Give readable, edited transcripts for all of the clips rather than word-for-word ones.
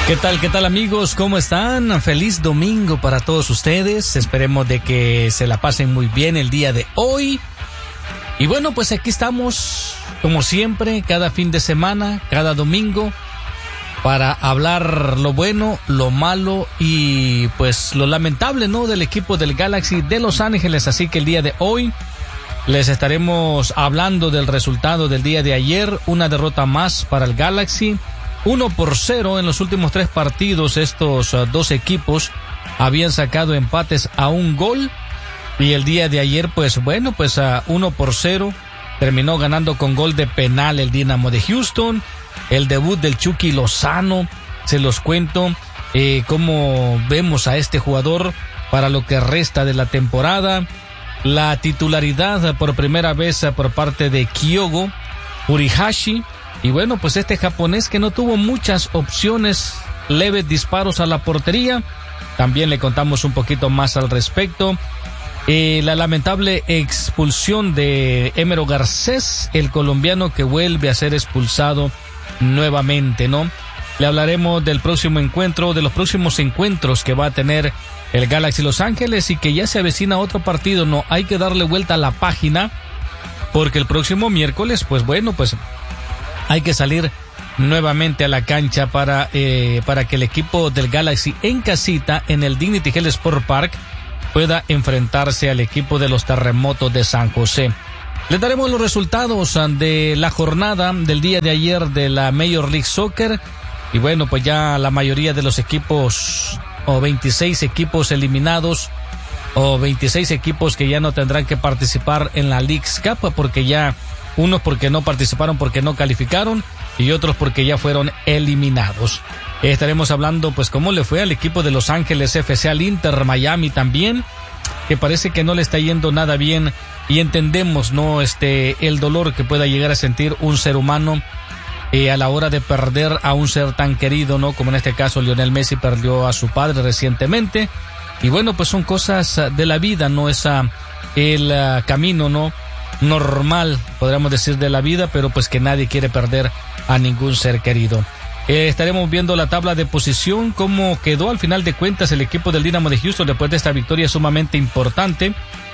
Qué tal amigos? ¿Cómo están? Feliz domingo para todos ustedes. Esperemos de que se la pasen muy bien el día de hoy. Y bueno, pues aquí estamos, como siempre, cada fin de semana, cada domingo, para hablar lo bueno, lo malo y pues lo lamentable, ¿no?, del equipo del Galaxy de Los Ángeles. Así que el día de hoy les estaremos hablando del resultado del día de ayer. Una derrota más para el Galaxy. 1-0 en los últimos 3 partidos. Estos dos equipos habían sacado empates a un gol. Y el día de ayer, pues bueno, pues 1-0. Terminó ganando con gol de penal el Dynamo de Houston. El debut del Chucky Lozano, se los cuento cómo vemos a este jugador para lo que resta de la temporada. La titularidad por primera vez por parte de Kyogo Urihashi. Y bueno, pues este japonés que no tuvo muchas opciones, leves disparos a la portería. También le contamos un poquito más al respecto. La lamentable expulsión de Emero Garcés, el colombiano que vuelve a ser expulsado nuevamente, ¿no? Le hablaremos del próximo encuentro, de los próximos encuentros que va a tener el Galaxy Los Ángeles y que ya se avecina otro partido. No hay que darle vuelta a la página porque el próximo miércoles, pues bueno, pues hay que salir nuevamente a la cancha para que el equipo del Galaxy en casita, en el Dignity Health Sport Park, pueda enfrentarse al equipo de los Terremotos de San José. Les daremos los resultados de la jornada del día de ayer de la Major League Soccer. Y bueno, pues ya la mayoría de los equipos, o 26 equipos eliminados, o 26 equipos que ya no tendrán que participar en la Leagues Cup, porque ya unos porque no participaron, porque no calificaron, y otros porque ya fueron eliminados. Estaremos hablando pues cómo le fue al equipo de Los Ángeles FC, al Inter Miami también, que parece que no le está yendo nada bien, y entendemos, ¿no?, el dolor que pueda llegar a sentir un ser humano a la hora de perder a un ser tan querido, ¿no?, como en este caso Lionel Messi perdió a su padre recientemente. Y bueno, pues son cosas de la vida, no es el camino, ¿no?, normal, podríamos decir, de la vida, pero pues que nadie quiere perder a ningún ser querido. Estaremos viendo la tabla de posición, cómo quedó al final de cuentas el equipo del Dynamo de Houston después de esta victoria sumamente importante.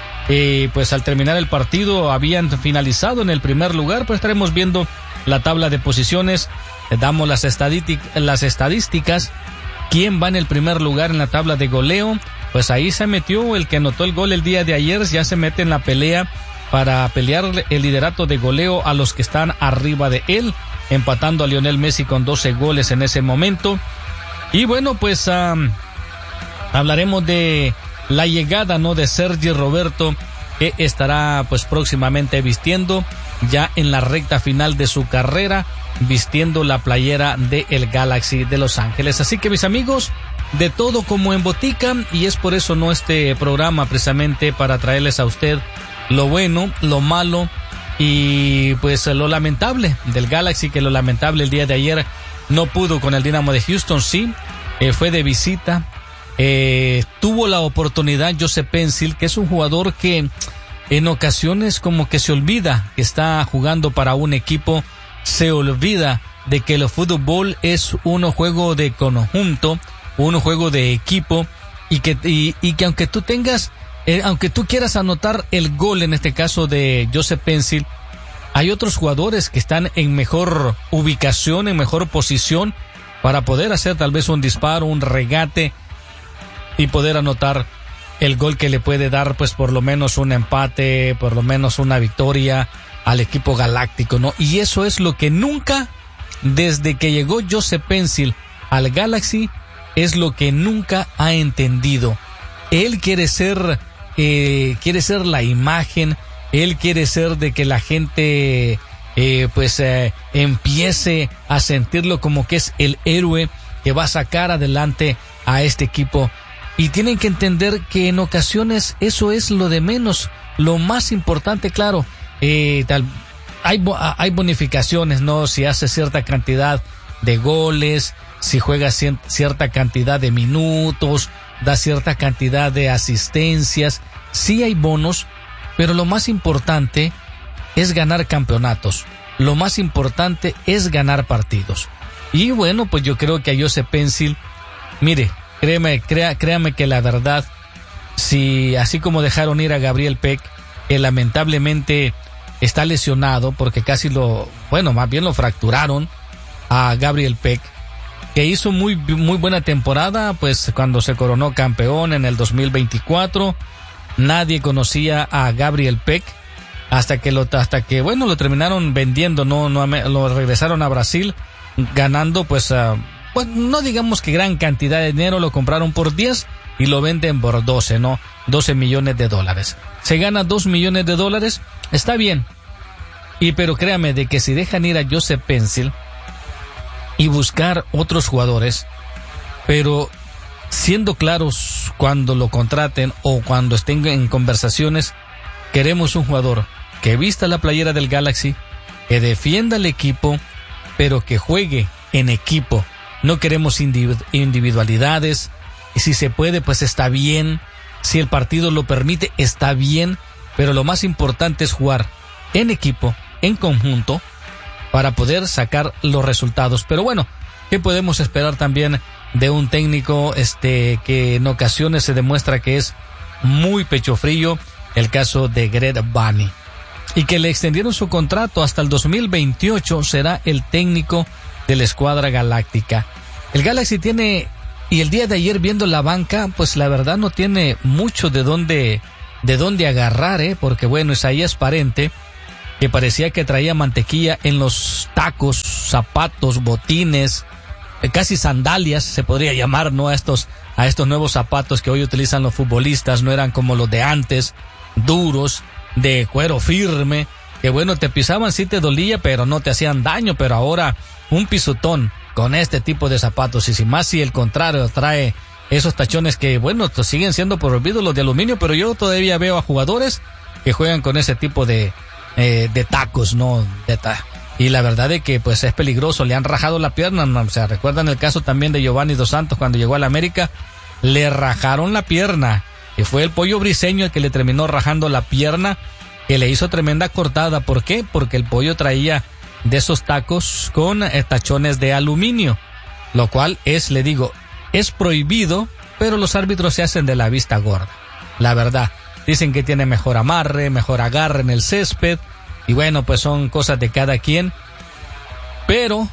Pues al terminar el partido habían finalizado en el primer lugar, pues estaremos viendo la tabla de posiciones. Damos las estadísticas. ¿Quién va en el primer lugar en la tabla de goleo? Pues ahí se metió el que anotó el gol el día de ayer, ya se mete en la pelea para pelear el liderato de goleo a los que están arriba de él, empatando a Lionel Messi con 12 goles en ese momento. Y bueno, pues hablaremos de la llegada, ¿no?, de Sergi Roberto, que estará pues próximamente vistiendo, ya en la recta final de su carrera, vistiendo la playera de el Galaxy de Los Ángeles. Así que mis amigos, de todo como en botica, y es por eso, ¿no?, este programa precisamente para traerles a usted lo bueno, lo malo y pues lo lamentable del Galaxy, que lo lamentable el día de ayer no pudo con el Dynamo de Houston. Sí, fue de visita, tuvo la oportunidad Joseph Pencil, que es un jugador que en ocasiones como que se olvida que está jugando para un equipo, se olvida de que el fútbol es un juego de conjunto, un juego de equipo, y que aunque tú tengas aunque tú quieras anotar el gol, en este caso de Joseph Pencil, hay otros jugadores que están en mejor ubicación, en mejor posición, para poder hacer tal vez un disparo, un regate, y poder anotar el gol que le puede dar pues por lo menos un empate, por lo menos una victoria al equipo galáctico, ¿no? Y eso es lo que nunca, desde que llegó Joseph Pencil al Galaxy, es lo que nunca ha entendido. Él quiere ser la imagen, él quiere ser de que la gente empiece a sentirlo como que es el héroe que va a sacar adelante a este equipo. Y tienen que entender que en ocasiones eso es lo de menos. Lo más importante, claro, hay bonificaciones, ¿no? Si hace cierta cantidad de goles, si juega cierta cantidad de minutos, da cierta cantidad de asistencias, sí hay bonos, pero lo más importante es ganar campeonatos, lo más importante es ganar partidos. Y bueno, pues yo creo que a Joseph Pencil, mire, créame que la verdad, si así como dejaron ir a Gabriel Peck, que lamentablemente está lesionado porque más bien lo fracturaron a Gabriel Peck, que hizo muy buena temporada, pues cuando se coronó campeón en el 2024, nadie conocía a Gabriel Peck hasta que lo terminaron vendiendo, lo regresaron a Brasil ganando pues no digamos que gran cantidad de dinero, lo compraron por 10 y lo venden por 12 millones de dólares. Se gana $2 millones, está bien. Pero créame de que si dejan ir a Joseph Pencil y buscar otros jugadores, pero siendo claros cuando lo contraten o cuando estén en conversaciones, queremos un jugador que vista la playera del Galaxy, que defienda el equipo, pero que juegue en equipo. No queremos individualidades, y si se puede, pues está bien, si el partido lo permite, está bien, pero lo más importante es jugar en equipo, en conjunto, para poder sacar los resultados. Pero bueno, ¿qué podemos esperar también de un técnico que en ocasiones se demuestra que es muy pecho frío? El caso de Greg Vanney, y que le extendieron su contrato hasta el 2028, será el técnico de la escuadra galáctica. El Galaxy tiene, y el día de ayer viendo la banca, pues la verdad no tiene mucho de dónde agarrar, porque bueno, Isaías Parente, que parecía que traía mantequilla en los tacos, zapatos, botines, casi sandalias se podría llamar, ¿no? A estos nuevos zapatos que hoy utilizan los futbolistas, no eran como los de antes, duros, de cuero firme, que bueno, te pisaban, sí te dolía, pero no te hacían daño. Pero ahora un pisotón con este tipo de zapatos, y sin más si el contrario trae esos tachones que bueno, siguen siendo prohibidos los de aluminio, pero yo todavía veo a jugadores que juegan con ese tipo de tacos, ¿no? Y la verdad es que pues es peligroso, le han rajado la pierna, ¿no? O sea, recuerdan el caso también de Giovanni Dos Santos cuando llegó a la América, le rajaron la pierna, y fue el Pollo Briseño el que le terminó rajando la pierna, que le hizo tremenda cortada. ¿Por qué? Porque el Pollo traía de esos tacos con tachones de aluminio, lo cual es prohibido, pero los árbitros se hacen de la vista gorda, la verdad. Dicen que tiene mejor amarre, mejor agarre en el césped, y bueno, pues son cosas de cada quien. Pero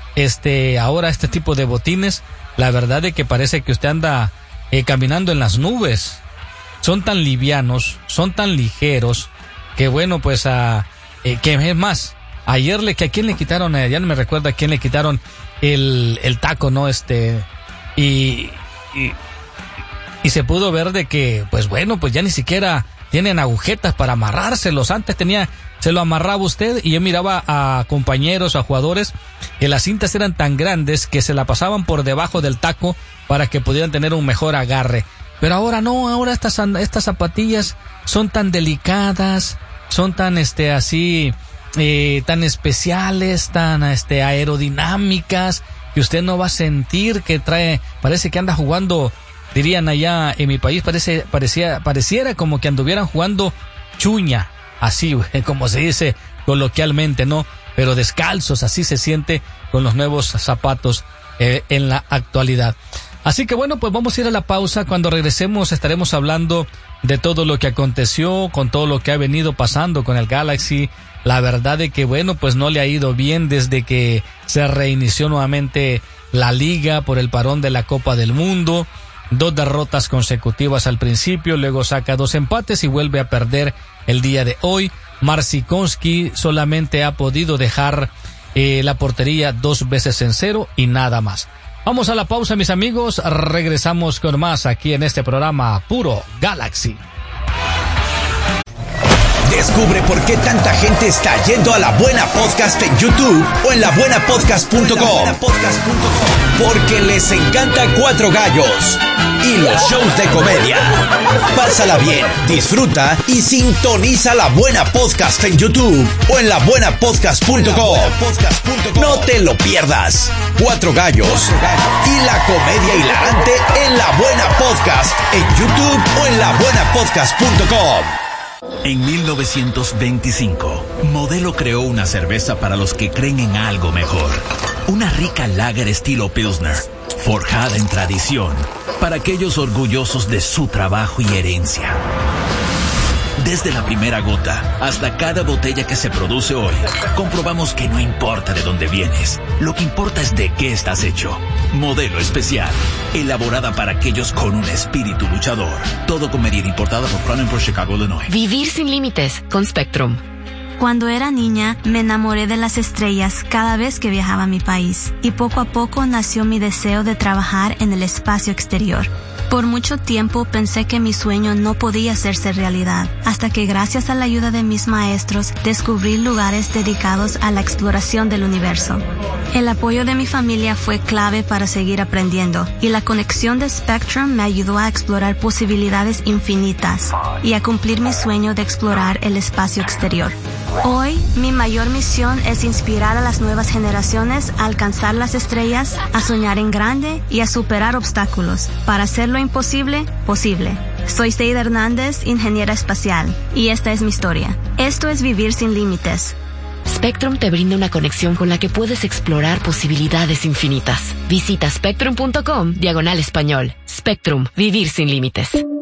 ahora este tipo de botines, la verdad es que parece que usted anda caminando en las nubes. Son tan livianos, son tan ligeros, que bueno, pues que es más, ayer ¿a quién le quitaron? Ya no me recuerdo a quién le quitaron el taco, ¿no? Y se pudo ver de que, pues bueno, pues ya ni siquiera tienen agujetas para amarrárselos. Antes se lo amarraba usted, y yo miraba a compañeros, a jugadores, que las cintas eran tan grandes que se la pasaban por debajo del taco para que pudieran tener un mejor agarre. Pero ahora no, ahora estas zapatillas son tan delicadas, son tan tan especiales, tan aerodinámicas, que usted no va a sentir que parece que anda jugando, dirían allá en mi país, pareciera como que anduvieran jugando chuña, así como se dice coloquialmente, ¿no? Pero descalzos, así se siente con los nuevos zapatos en la actualidad. Así que bueno, pues vamos a ir a la pausa. Cuando regresemos estaremos hablando de todo lo que aconteció, con todo lo que ha venido pasando con el Galaxy. La verdad es que bueno, pues no le ha ido bien desde que se reinició nuevamente la liga por el parón de la Copa del Mundo. 2 derrotas consecutivas al principio, luego saca 2 empates y vuelve a perder el día de hoy. Marcinkonski solamente ha podido dejar la portería 2 veces en 0 y nada más. Vamos a la pausa, mis amigos. Regresamos con más aquí en este programa Puro Galaxy. Descubre por qué tanta gente está yendo a La Buena Podcast en YouTube o en labuenapodcast.com. Porque les encanta Cuatro Gallos y los shows de comedia. Pásala bien, disfruta y sintoniza La Buena Podcast en YouTube o en labuenapodcast.com. No te lo pierdas. Cuatro Gallos y la comedia hilarante en La Buena Podcast en YouTube o en labuenapodcast.com. En 1925, Modelo creó una cerveza para los que creen en algo mejor. Una rica lager estilo Pilsner, forjada en tradición, para aquellos orgullosos de su trabajo y herencia. Desde la primera gota hasta cada botella que se produce hoy, comprobamos que no importa de dónde vienes, lo que importa es de qué estás hecho. Modelo especial, elaborada para aquellos con un espíritu luchador. Todo con medida, importada por Cronenberg, Chicago, Illinois. Vivir sin límites con Spectrum. Cuando era niña, me enamoré de las estrellas cada vez que viajaba a mi país, y poco a poco nació mi deseo de trabajar en el espacio exterior. Por mucho tiempo pensé que mi sueño no podía hacerse realidad, hasta que gracias a la ayuda de mis maestros descubrí lugares dedicados a la exploración del universo. El apoyo de mi familia fue clave para seguir aprendiendo, y la conexión de Spectrum me ayudó a explorar posibilidades infinitas y a cumplir mi sueño de explorar el espacio exterior. Hoy, mi mayor misión es inspirar a las nuevas generaciones a alcanzar las estrellas, a soñar en grande y a superar obstáculos para hacer lo imposible, posible. Soy Seida Hernández, ingeniera espacial, y esta es mi historia. Esto es Vivir sin Límites. Spectrum te brinda una conexión con la que puedes explorar posibilidades infinitas. Visita spectrum.com/español. Spectrum, vivir sin límites.